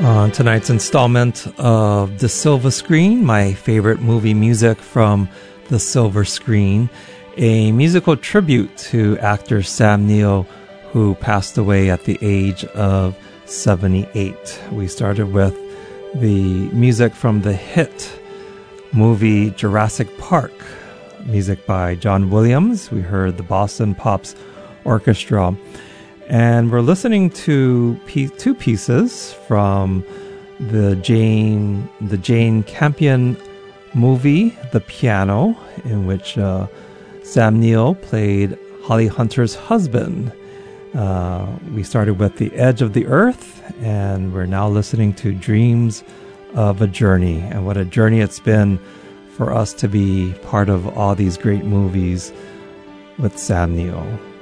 On tonight's installment of The Silver Screen, my favorite movie music from The Silver Screen, a musical tribute to actor Sam Neill, who passed away at the age of 78. We started with the music from the hit movie Jurassic Park, music by John Williams. We heard the Boston Pops Orchestra. And we're listening to two pieces from the Jane Campion movie, The Piano, in which Sam Neill played Holly Hunter's husband. We started with The Edge of the Earth, and we're now listening to Dreams of a Journey. And what a journey it's been for us to be part of all these great movies with Sam Neill.